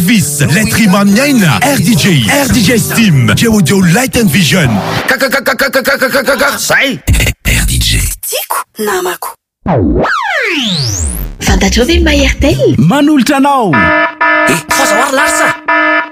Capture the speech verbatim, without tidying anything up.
Vis, Letrimaniaina, R D J, R D J Steam, Audio Light and Vision. Sai R D J. Tiako namako. Fantatrao ve Mahertel? Manolotra anao. Eh, faza oary larsa.